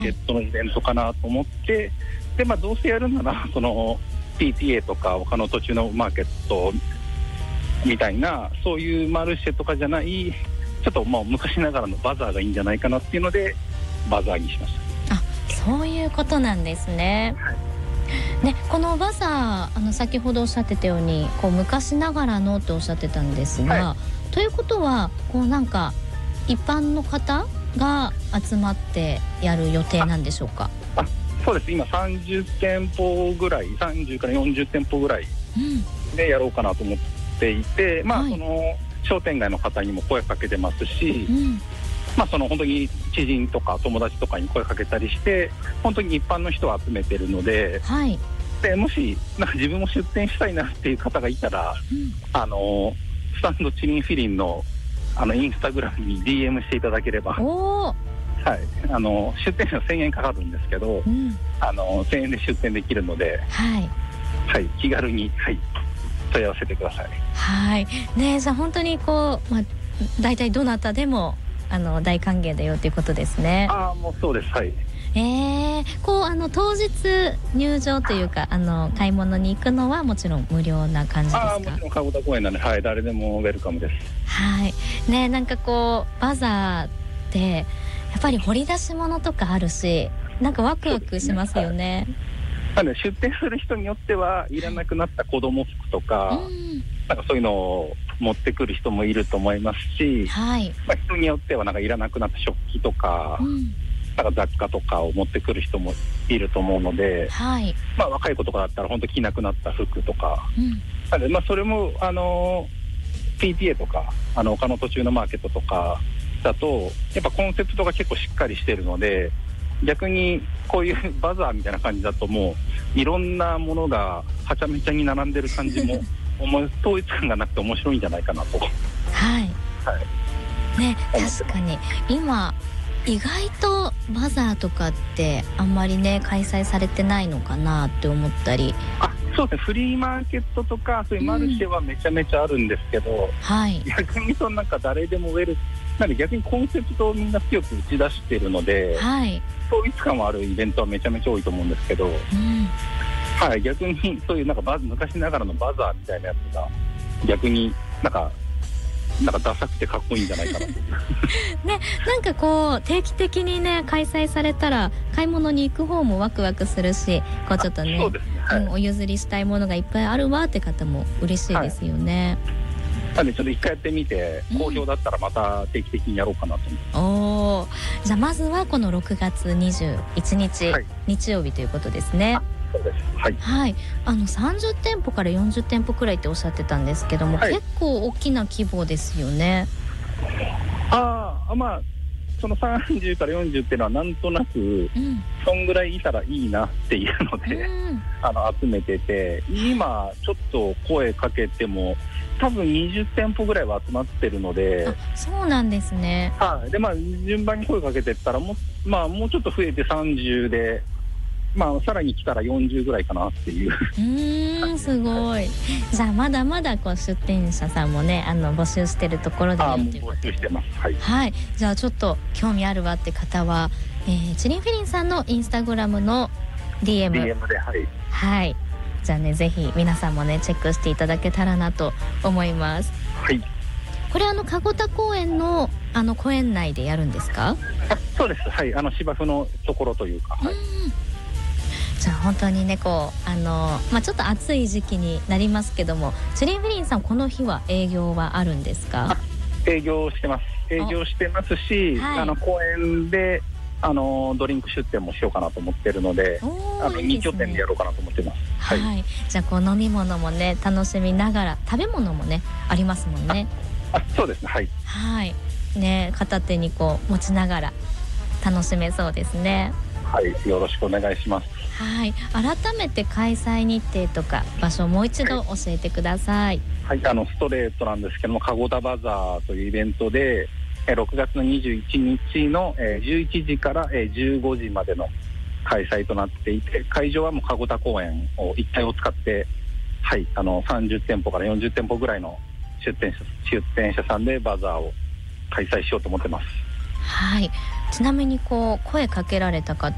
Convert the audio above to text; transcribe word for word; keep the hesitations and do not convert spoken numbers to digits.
ケットのイベントかなと思って、で、まあ、どうせやるならその ピーティーエー とか他の途中のマーケットみたいな、そういうマルシェとかじゃないちょっともう昔ながらのバザーがいいんじゃないかなっていうのでバザーにしました。 あ、そういうことなんですね。 はいね、このバザー、あの先ほどおっしゃってたようにこう昔ながらのっておっしゃってたんですが、はい、ということはこうなんか一般の方が集まってやる予定なんでしょうか？ ああ、そうです。今さんじゅってんぽぐらい、さんじゅうからよんじゅってんぽぐらいでやろうかなと思っていて、うん、まあ、はい、その商店街の方にも声かけてますし、うん、まあ、その本当に知人とか友達とかに声かけたりして本当に一般の人を集めてるので、 はい、 でもしなんか自分も出店したいなっていう方がいたら、うん、あのスタンドチリンフィリンのあのインスタグラムに ディーエム していただければ、 お、 はい、あの出店料せんえんかかるんですけど、うん、あのせんえんで出店できるので、 はいはい、気軽に、はい、問い合わせてください。 はいね、じゃあ本当にこう、まあ、大体どなたでもあの大歓迎だよということですね。 ああ、もうそうです。はい。 えー、こうあの当日入場というかあの買い物に行くのはもちろん無料な感じですか？ ああ、もちろん川田公園なんで、はい、誰でもウェルカムです。 はいね、なんかこうバザーってやっぱり掘り出し物とかあるし、なんかワクワクしますよね。 なので出店する人によってはいらなくなった子供服とか、うん、なんかそういうのを持ってくる人もいると思いますし、 はい、 まあ、人によってはなんかいらなくなった食器とか、うん、なんか雑貨とかを持ってくる人もいると思うので、 はい、 まあ、若い子とかだったら本当着なくなった服とか、うん、なのでまあそれもあの ピーティーエー とかあの他の途中のマーケットとかだとやっぱコンセプトが結構しっかりしてるので、逆にこういうバザーみたいな感じだともういろんなものがはちゃめちゃに並んでる感じも統一感がなくて面白いんじゃないかなと。はい、 はい、ね、確かに今意外とバザーとかってあんまりね開催されてないのかなって思ったり。 あ、そうですね、フリーマーケットとかそういうマルシェはめちゃめちゃあるんですけど、うん、はい、逆にそのなんか誰でもウェルなんで逆にコンセプトをみんな強く打ち出しているので、はい、統一感はあるイベントはめちゃめちゃ多いと思うんですけど、うん、はい、逆にそういうなんかバ昔ながらのバザーみたいなやつが逆になんかなんかダサくてかっこいいんじゃないかなね、 なんかこう定期的にね開催されたら買い物に行く方もワクワクするし、こうちょっと ね, そうですね、はい、うん、お譲りしたいものがいっぱいあるわって方も嬉しいですよね。 はい、なのでちょっと一回やってみて、うん、好評だったらまた定期的にやろうかなと思って。 おー、じゃあまずはこのろくがつにじゅういちにち、はい、日曜日ということですね。 そうです。はい、 はい、あのさんじゅってんぽからよんじゅってんぽくらいっておっしゃってたんですけども、はい、結構大きな規模ですよね。 ああ、まあそのさんじゅうからよんじゅうっていうのはなんとなく、うん、そんぐらいいたらいいなっていうので、うん、あの集めてて、今ちょっと声かけても多分にじゅってんぽぐらいは集まってるので。 あ、そうなんですね。 はい、で、まあ順番に声かけてったらもう、まあ、もうちょっと増えてさんじゅうで、まあ、さらに来たらよんじゅうぐらいかなっていう。うーん、すごい。じゃあまだまだこう出店者さんもねあの募集してるところで。 あ、もう募集してます。はい、 はい、じゃあちょっと興味あるわって方は、えー、チリンフィリンさんのインスタグラムの ディーエム, ディーエム で、はい、 はい、じゃあねぜひ皆さんもねチェックしていただけたらなと思います。 はい、 これあのかごた公園のあの公園内でやるんですか？ あ、そうです。はい、あの芝生のところというか。はい、 じゃあ本当にねこうあの、まあ、ちょっと暑い時期になりますけども、チリンフィリンさんこの日は営業はあるんですか？ 営業してます。営業してますし、はい、あの公園であのドリンク出店もしようかなと思ってるので、あのに拠点でやろうかなと思ってます。 はい、はい、じゃあこう飲み物もね楽しみながら、食べ物もねありますもんね。 ああ、そうですね。はい、 はいね、片手にこう持ちながら楽しめそうですね。 はい、よろしくお願いします。 はい、改めて開催日程とか場所をもう一度教えてください。 はい、あのストレートなんですけども、かごたバザーというイベントでろくがつのにじゅういちにちのじゅういちじからじゅうごじまでの開催となっていて、会場はもうかごた公園を一帯を使って、はい、あのさんじゅってんぽからよんじゅってんぽぐらいの出店者、出店者さんでバザーを開催しようと思ってます。 はい、ちなみにこう声かけられた方